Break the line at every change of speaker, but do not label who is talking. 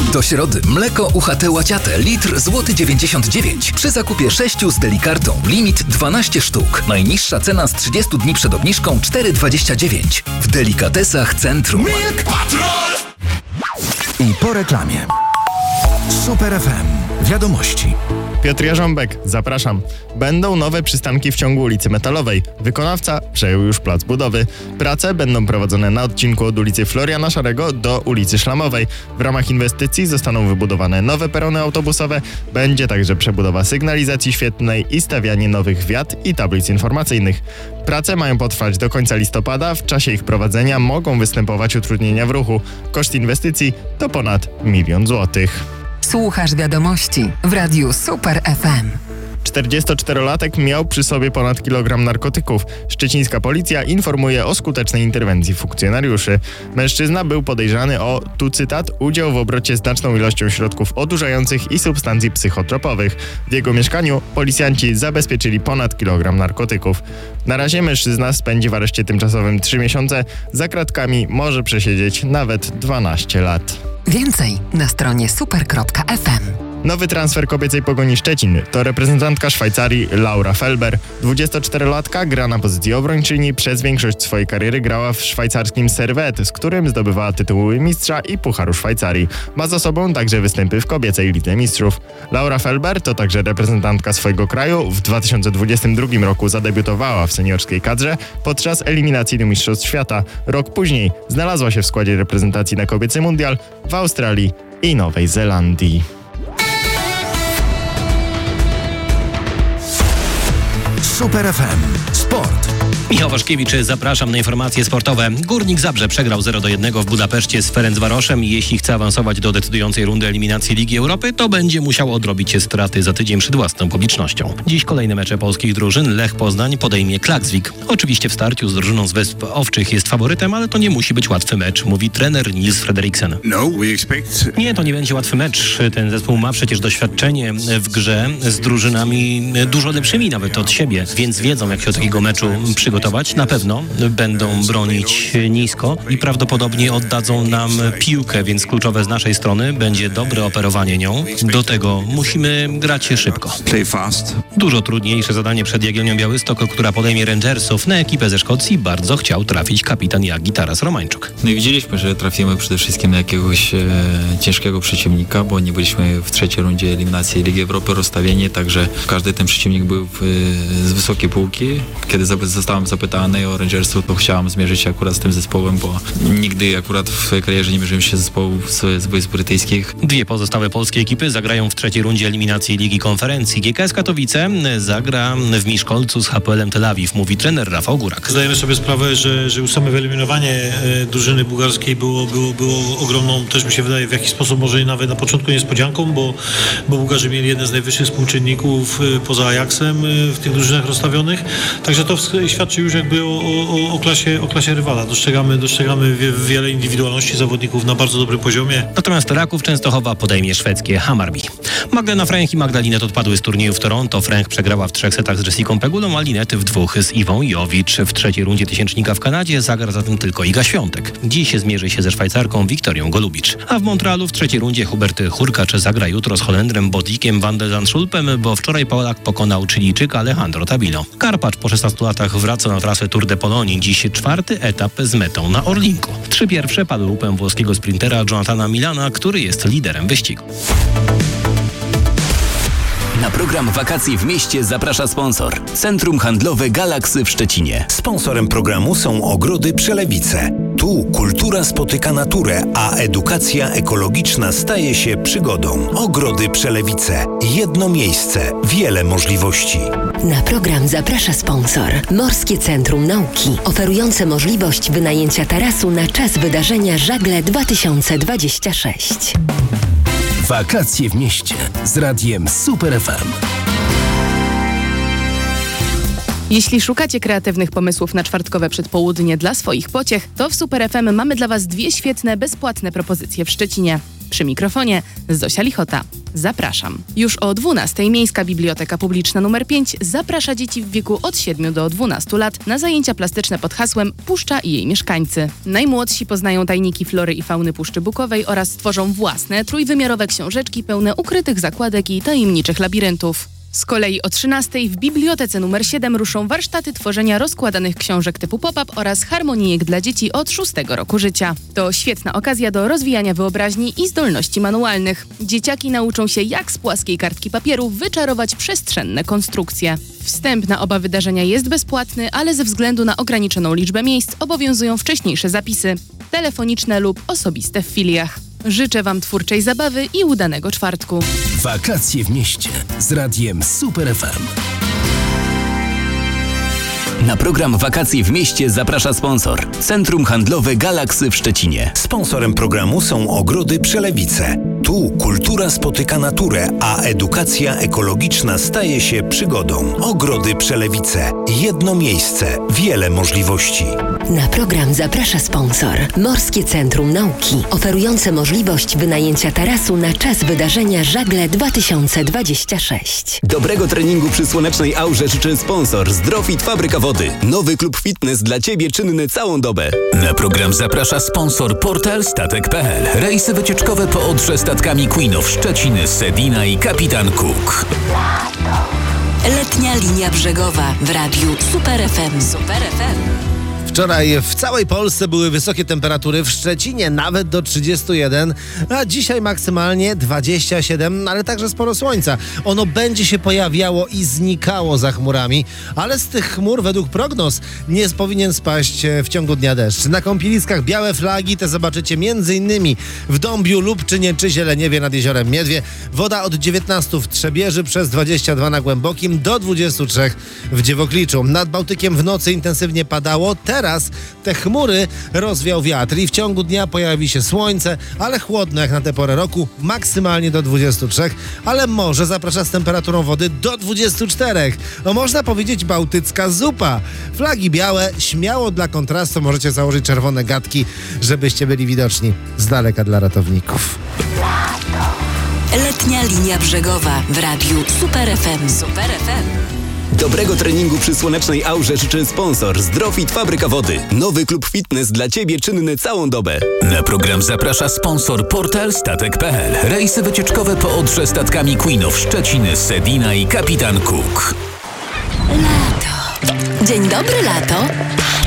Do środy mleko UHT Łaciate litr złoty 99. Przy zakupie 6 z Delikartą limit 12 sztuk. Najniższa cena z 30 dni przed obniżką 4,29. W Delikatesach Centrum.
Milk Patrol!
I po reklamie. Super FM. Wiadomości.
Piotr Jarząbek, zapraszam. Będą nowe przystanki w ciągu ulicy Metalowej. Wykonawca przejął już plac budowy. Prace będą prowadzone na odcinku od ulicy Floriana Szarego do ulicy Szlamowej. W ramach inwestycji zostaną wybudowane nowe perony autobusowe. Będzie także przebudowa sygnalizacji świetlnej i stawianie nowych wiat i tablic informacyjnych. Prace mają potrwać do końca listopada. W czasie ich prowadzenia mogą występować utrudnienia w ruchu. Koszt inwestycji to ponad 1 000 000 złotych.
Słuchasz wiadomości w Radiu Super FM.
44-latek miał przy sobie ponad kilogram narkotyków. Szczecińska policja informuje o skutecznej interwencji funkcjonariuszy. Mężczyzna był podejrzany o, tu cytat, udział w obrocie znaczną ilością środków odurzających i substancji psychotropowych. W jego mieszkaniu policjanci zabezpieczyli ponad kilogram narkotyków. Na razie mężczyzna spędzi w areszcie tymczasowym 3 miesiące. Za kratkami może przesiedzieć nawet 12 lat.
Więcej na stronie super.fm.
Nowy transfer kobiecej Pogoni Szczecin to reprezentantka Szwajcarii Laura Felber. 24-latka gra na pozycji obrończyni. Przez większość swojej kariery grała w szwajcarskim Servette, z którym zdobywała tytuły mistrza i Pucharu Szwajcarii. Ma za sobą także występy w kobiecej Lidze Mistrzów. Laura Felber to także reprezentantka swojego kraju. W 2022 roku zadebiutowała w seniorskiej kadrze podczas eliminacji do Mistrzostw Świata. Rok później znalazła się w składzie reprezentacji na kobiecy mundial w Australii i Nowej Zelandii.
Super FM. Sport.
Michał Waszkiewicz, zapraszam na informacje sportowe. Górnik Zabrze przegrał 0-1 w Budapeszcie z Ferencvaroszem i jeśli chce awansować do decydującej rundy eliminacji Ligi Europy, to będzie musiał odrobić straty za tydzień przed własną publicznością. Dziś kolejne mecze polskich drużyn. Lech Poznań podejmie Klaksvik. Oczywiście w starciu z drużyną z Wysp Owczych jest faworytem, ale to nie musi być łatwy mecz, mówi trener Nils Frederiksen. Nie, to nie będzie łatwy mecz. Ten zespół ma przecież doświadczenie w grze z drużynami dużo lepszymi nawet od siebie, więc wiedzą, jak się do takiego meczu przygotować. Na pewno będą bronić nisko i prawdopodobnie oddadzą nam piłkę, więc kluczowe z naszej strony będzie dobre operowanie nią. Do tego musimy grać szybko. Dużo trudniejsze zadanie przed Jagiellonią Białystok, która podejmie Rangersów. Na ekipę ze Szkocji bardzo chciał trafić kapitan Jagi Taras Romańczuk.
No i widzieliśmy, że trafimy przede wszystkim na jakiegoś ciężkiego przeciwnika, bo nie byliśmy w trzeciej rundzie eliminacji Ligi Europy rozstawieni, także każdy ten przeciwnik był z wysokiej półki. Kiedy zostałem zapytany o Rangersów, to chciałem zmierzyć się akurat z tym zespołem, bo nigdy akurat w swojej karierze nie mierzyłem się z zespołów z Wysp Brytyjskich.
Dwie pozostałe polskie ekipy zagrają w trzeciej rundzie eliminacji Ligi Konferencji. GKS Katowice zagra w Miszkolcu z HPL-em Tel Awiw, mówi trener Rafał Górak.
Zdajemy sobie sprawę, że już same wyeliminowanie drużyny bułgarskiej było ogromną, też mi się wydaje, w jakiś sposób może nawet na początku niespodzianką, bo Bułgarzy mieli jeden z najwyższych współczynników poza Ajaxem w tych drużynach rozstawionych. Także to świadczy już jakby o klasie rywala. Dostrzegamy wiele indywidualności zawodników na bardzo dobrym poziomie.
Natomiast Raków Częstochowa podejmie szwedzkie Hammarby. Magdalena Fręch i Magda Linet odpadły z turnieju w Toronto. Fręch przegrała w 3 setach z Jessicą Pegulą, a Linet w 2 z Iwą Jowicz. W trzeciej rundzie tysięcznika w Kanadzie zagra zatem tylko Iga Świątek. Dziś zmierzy się ze Szwajcarką Wiktorią Golubicz. A w Montrealu w trzeciej rundzie Hubert Hurkacz zagra jutro z Holendrem Bodikiem van de Zandschulpem, bo wczoraj Polak pokonał Chilijczyka Alejandro Tabilo. Karpacz po 16 latach wraca na trasę Tour de Polonii. Dziś 4. etap z metą na Orlinku. 3 pierwsze padły łupem włoskiego sprintera Jonathana Milana, który jest liderem wyścigu.
Na program Wakacje w mieście zaprasza sponsor. Centrum Handlowe Galaxy w Szczecinie.
Sponsorem programu są Ogrody Przelewice. Tu kultura spotyka naturę, a edukacja ekologiczna staje się przygodą. Ogrody Przelewice. Jedno miejsce, wiele możliwości.
Na program zaprasza sponsor. Morskie Centrum Nauki, oferujące możliwość wynajęcia tarasu na czas wydarzenia Żagle 2026.
Wakacje w mieście z Radiem Super FM.
Jeśli szukacie kreatywnych pomysłów na czwartkowe przedpołudnie dla swoich pociech, to w Super FM mamy dla Was 2 świetne, bezpłatne propozycje w Szczecinie. Przy mikrofonie Zosia Lichota. Zapraszam. Już o 12:00 Miejska Biblioteka Publiczna nr 5 zaprasza dzieci w wieku od 7 do 12 lat na zajęcia plastyczne pod hasłem Puszcza i jej mieszkańcy. Najmłodsi poznają tajniki flory i fauny Puszczy Bukowej oraz stworzą własne trójwymiarowe książeczki pełne ukrytych zakładek i tajemniczych labiryntów. Z kolei o 13:00 w Bibliotece nr 7 ruszą warsztaty tworzenia rozkładanych książek typu pop-up oraz harmonijek dla dzieci od 6 roku życia. To świetna okazja do rozwijania wyobraźni i zdolności manualnych. Dzieciaki nauczą się, jak z płaskiej kartki papieru wyczarować przestrzenne konstrukcje. Wstęp na oba wydarzenia jest bezpłatny, ale ze względu na ograniczoną liczbę miejsc obowiązują wcześniejsze zapisy, telefoniczne lub osobiste w filiach. Życzę Wam twórczej zabawy i udanego czwartku.
Wakacje w mieście z radiem Super FM.
Na program Wakacje w mieście zaprasza sponsor. Centrum Handlowe Galaxy w Szczecinie.
Sponsorem programu są Ogrody Przelewice. Tu kultura spotyka naturę, a edukacja ekologiczna staje się przygodą. Ogrody Przelewice. Jedno miejsce, wiele możliwości.
Na program zaprasza sponsor. Morskie Centrum Nauki, oferujące możliwość wynajęcia tarasu na czas wydarzenia Żagle 2026.
Dobrego treningu przy słonecznej aurze życzy sponsor Zdrofit Fabryka Wody. Nowy klub fitness dla Ciebie czynny całą dobę.
Na program zaprasza sponsor portal statek.pl. Rejsy wycieczkowe po Odrze statkami Queenów Szczecin, Sedina i Kapitan Cook.
Letnia linia brzegowa w radiu Super FM. Super FM.
Wczoraj w całej Polsce były wysokie temperatury, w Szczecinie nawet do 31, a dzisiaj maksymalnie 27, ale także sporo słońca. Ono będzie się pojawiało i znikało za chmurami, ale z tych chmur według prognoz nie powinien spaść w ciągu dnia deszcz. Na kąpieliskach białe flagi te zobaczycie m.in. w Dąbiu, Lubczynie czy Zieleniewie nad jeziorem Miedwie. Woda od 19 w Trzebieży, przez 22 na Głębokim, do 23 w Dziewokliczu. Nad Bałtykiem w nocy intensywnie padało, teraz te chmury rozwiał wiatr i w ciągu dnia pojawi się słońce, ale chłodno jak na tę porę roku, maksymalnie do 23, ale morze zaprasza z temperaturą wody do 24. No można powiedzieć bałtycka zupa. Flagi białe, śmiało dla kontrastu możecie założyć czerwone gadki, żebyście byli widoczni z daleka dla ratowników.
Letnia linia brzegowa w radiu Super FM. Super FM.
Dobrego treningu przy słonecznej aurze życzy sponsor Zdrofit Fabryka Wody. Nowy klub fitness dla Ciebie czynny całą dobę.
Na program zaprasza sponsor portal statek.pl. Rejsy wycieczkowe po Odrze statkami Queenów Szczecin, Sedina i Kapitan Cook.
Lato. Dzień dobry, lato.